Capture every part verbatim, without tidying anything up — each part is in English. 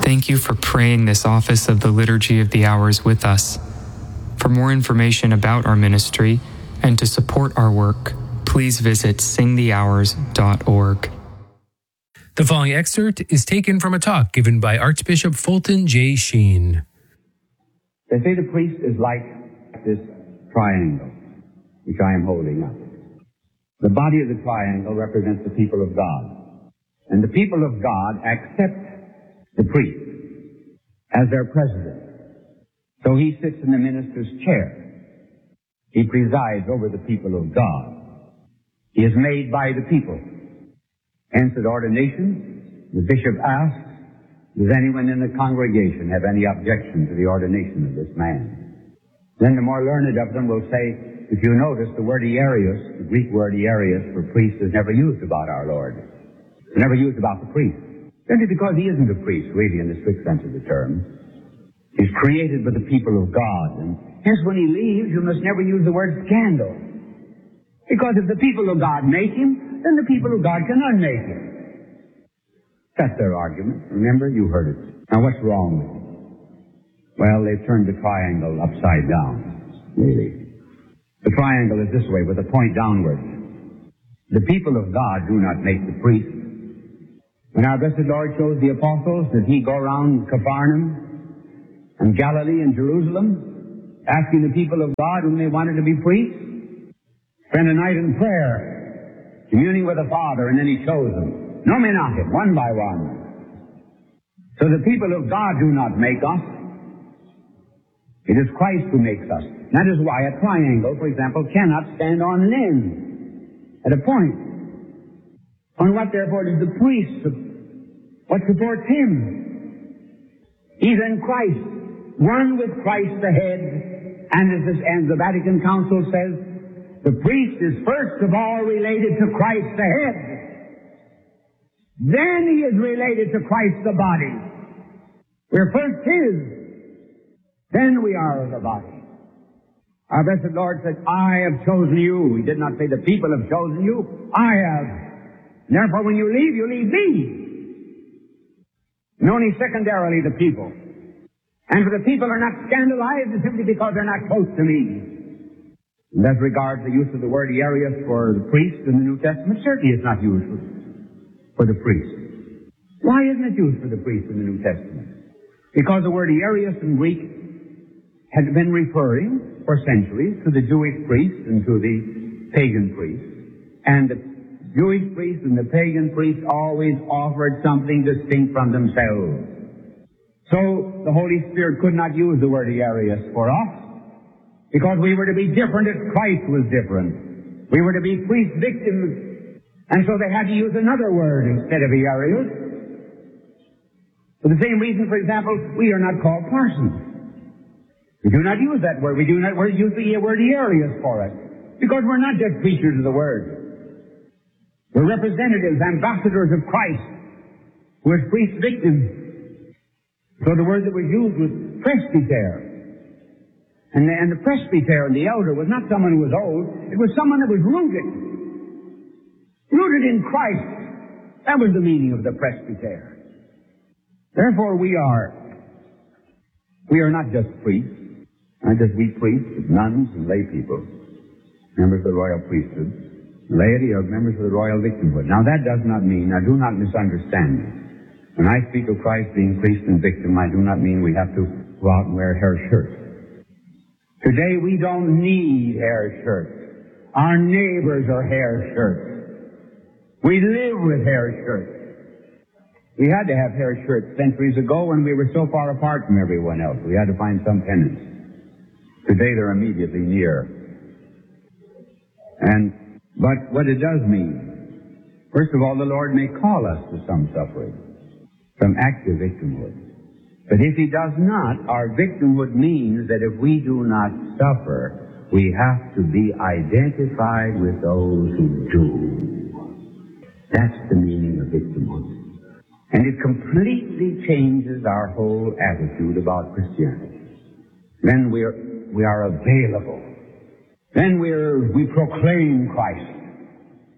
Thank you for praying this office of the Liturgy of the Hours with us. For more information about our ministry and to support our work, please visit sing the hours dot org. The following excerpt is taken from a talk given by Archbishop Fulton J. Sheen. They say the priest is like this triangle, which I am holding up. The body of the triangle represents the people of God. And the people of God accept the priest as their president. So he sits in the minister's chair. He presides over the people of God. He is made by the people. Hence at ordination, the bishop asks, does anyone in the congregation have any objection to the ordination of this man? Then the more learned of them will say, if you notice, the word hierarchos, the Greek word hierarchos for priest, is never used about our Lord. It's never used about the priest. Simply because he isn't a priest, really, in the strict sense of the term. He's created by the people of God. And hence when he leaves, you must never use the word scandal. Because if the people of God make him, then the people of God can unmake him. That's their argument. Remember, you heard it. Now what's wrong with it? Well, they've turned the triangle upside down, really. The triangle is this way, with a point downward. The people of God do not make the priest. When our blessed Lord chose the apostles, did he go around Capernaum and Galilee and Jerusalem asking the people of God whom they wanted to be priests? Spend a night in prayer, communing with the Father, and then he chose them. Nominated, one by one. So the people of God do not make us. It is Christ who makes us. That is why a triangle, for example, cannot stand on an end, at a point. On what, therefore, does the priest, what supports him? He's in Christ, one with Christ the head, and as, this, and the Vatican Council says, the priest is first of all related to Christ the head. Then he is related to Christ the body. We're first his, then we are the body. Our blessed Lord said, I have chosen you. He did not say the people have chosen you. I have. And therefore, when you leave, you leave me. And only secondarily the people. And for the people are not scandalized simply because they're not close to me. And as regards the use of the word hierarchos for the priest in the New Testament, certainly it's not used for, for the priest. Why isn't it used for the priest in the New Testament? Because the word hierarchos in Greek had been referring for centuries to the Jewish priest and to the pagan priest. And the Jewish priests and the pagan priests always offered something distinct from themselves. So the Holy Spirit could not use the word hierarchos for us because we were to be different as Christ was different. We were to be priest victims, and so they had to use another word instead of hierarchos. For the same reason, for example, we are not called parsons. We do not use that word. We do not use the word hierarchos for it because we're not just preachers of the word. We're representatives, ambassadors of Christ, who is priest victims. So the word that was used was presbyter. And the, and the presbyter and the elder was not someone who was old. It was someone that was rooted. Rooted in Christ. That was the meaning of the presbyter. Therefore we are, we are not just priests, not just we priests, but nuns and lay people, members of the royal priesthood. Laity are members of the royal victimhood. Now that does not mean, now do not misunderstand me. When I speak of Christ being priest and victim, I do not mean we have to go out and wear hair shirts. Today we don't need hair shirts. Our neighbors are hair shirts. We live with hair shirts. We had to have hair shirts centuries ago when we were so far apart from everyone else. We had to find some penance. Today they're immediately near. And But what it does mean, first of all, the Lord may call us to some suffering, some active victimhood. But if he does not, our victimhood means that if we do not suffer, we have to be identified with those who do. That's the meaning of victimhood. And it completely changes our whole attitude about Christianity. Then we are, we are available. Then we're, we proclaim Christ.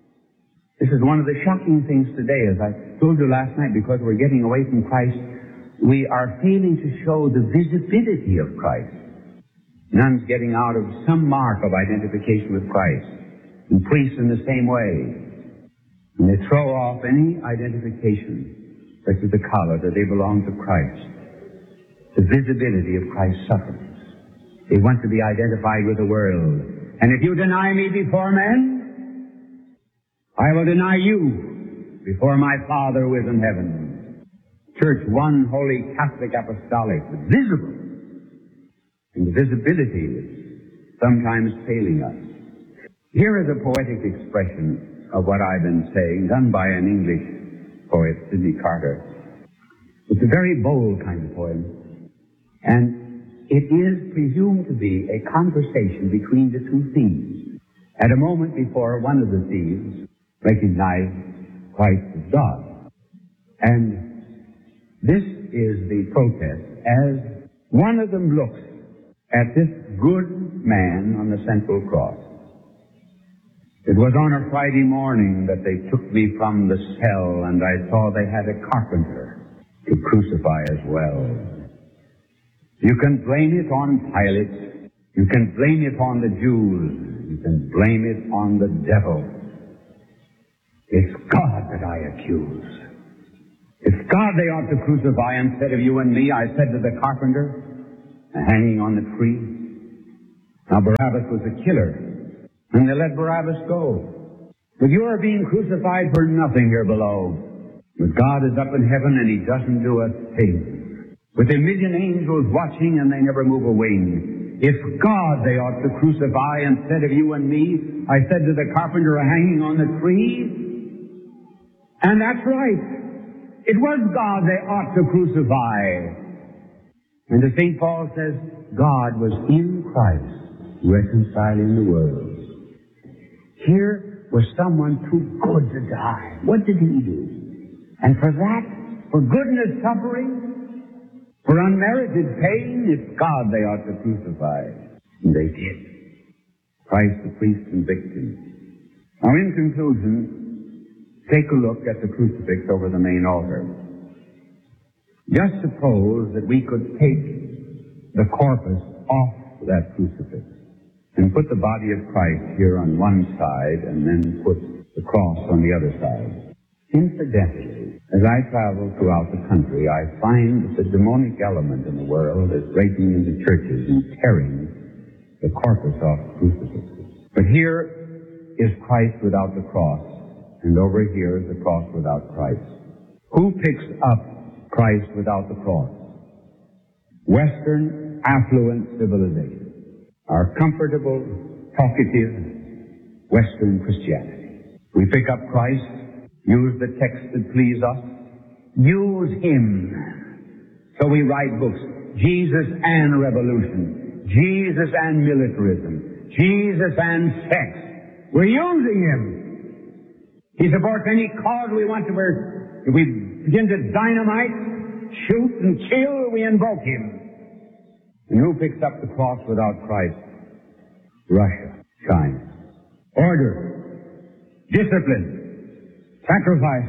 This is one of the shocking things today, as I told you last night, because we're getting away from Christ. we are failing to show the visibility of Christ. Nuns getting out of some mark of identification with Christ, and priests in the same way. And they throw off any identification, such as the collar, that they belong to Christ. The visibility of Christ's sufferings. They want to be identified with the world. And if you deny me before men, I will deny you before my Father who is in heaven. Church, one holy Catholic apostolic, but visible. And the visibility is sometimes failing us. Here is a poetic expression of what I've been saying, done by an English poet, Sidney Carter. It's a very bold kind of poem. And it is presumed to be a conversation between the two thieves. At a moment before, one of the thieves recognized Christ as God. And this is the protest as one of them looks at this good man on the central cross. It was on a Friday morning that they took me from the cell, and I saw they had a carpenter to crucify as well. You can blame it on Pilate. You can blame it on the Jews. You can blame it on the devil. It's God that I accuse. It's God they ought to crucify instead of you and me, I said to the carpenter, hanging on the tree. Now Barabbas was a killer, and they let Barabbas go. But you are being crucified for nothing here below. But God is up in heaven, and he doesn't do a thing. With a million angels watching, and they never move a wing. It's God they ought to crucify instead of you and me, I said to the carpenter hanging on the tree. And that's right. It was God they ought to crucify. And as Saint Paul says, God was in Christ reconciling the world. Here was someone too good to die. What did he do? And for that, for goodness suffering, for unmerited pain, it's God they ought to crucify. And they did. Christ the priest and victim. Now in conclusion, take a look at the crucifix over the main altar. Just suppose that we could take the corpus off that crucifix and put the body of Christ here on one side and then put the cross on the other side. Incidentally, as I travel throughout the country, I find that the demonic element in the world is breaking into churches and tearing the corpus off crucifixes. But here is Christ without the cross, and over here is the cross without Christ. Who picks up Christ without the cross? Western affluent civilization. Our comfortable, talkative Western Christianity. We pick up Christ, use the text that please us, use him. So we write books, Jesus and revolution, Jesus and militarism, Jesus and sex. We're using him. He supports any cause we want to. We're, if we begin to dynamite, shoot and kill, we invoke him. And who picks up the cross without Christ? Russia, China. Order, discipline, sacrifice,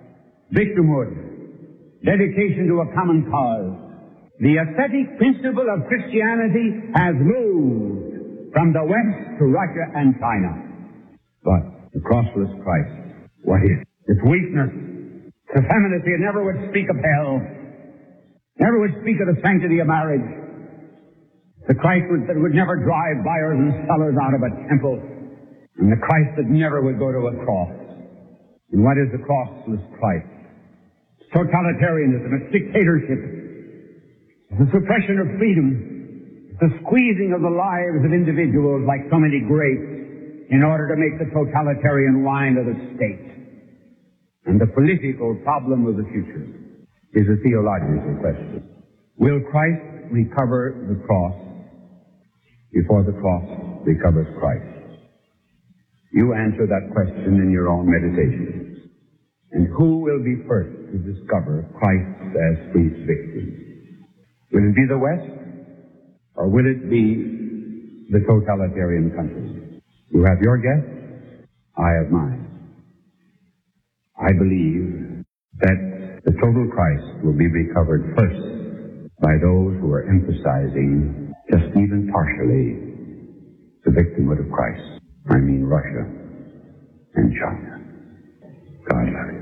victimhood, dedication to a common cause. The ascetic principle of Christianity has moved from the West to Russia and China. But the crossless Christ, what is it? It's weakness. It's effeminacy. It never would speak of hell. Never would speak of the sanctity of marriage. The Christ would, that would never drive buyers and sellers out of a temple. And the Christ that never would go to a cross. And what is the crossless Christ? It's totalitarianism. It's dictatorship. It's the suppression of freedom. It's the squeezing of the lives of individuals like so many grapes in order to make the totalitarian wine of the state. And the political problem of the future is a theological question. Will Christ recover the cross before the cross recovers Christ? You answer that question in your own meditations. And who will be first to discover Christ as priest victim? Will it be the West, or will it be the totalitarian countries? You have your guess, I have mine. I believe that the total Christ will be recovered first by those who are emphasizing, just even partially, the victimhood of Christ. I mean Russia and China. God love you.